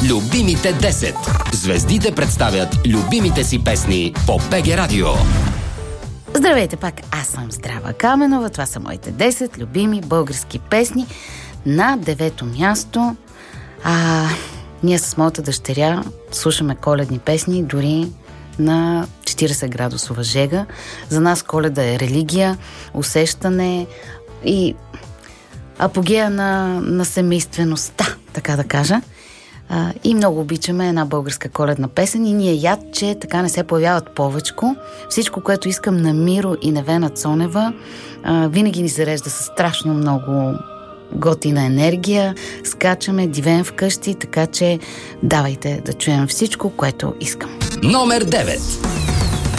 Любимите 10. Звездите представят любимите си песни по БГ Радио. Здравейте пак, аз съм Здрава Каменова. Това са моите 10 любими български песни. На 9-то място ние с моята дъщеря слушаме коледни песни дори на 40 градусова жега. За нас Коледа е религия, усещане и апогея на семействеността, така да кажа. И много обичаме една българска коледна песен и ние яд, че така не се появяват повечко. Всичко, което искам на Миро и Невена Цонева, винаги ни зарежда със страшно много готина енергия. Скачаме, дивеем вкъщи, така че давайте да чуем всичко, което искам. Номер 9.